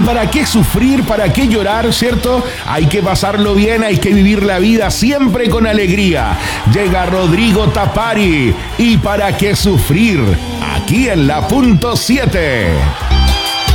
para qué sufrir, para qué llorar, ¿cierto? Hay que pasarlo bien, hay que vivir la vida siempre con alegría. Llega Rodrigo Tapari. ¿Y para qué sufrir? Aquí en la punto 7.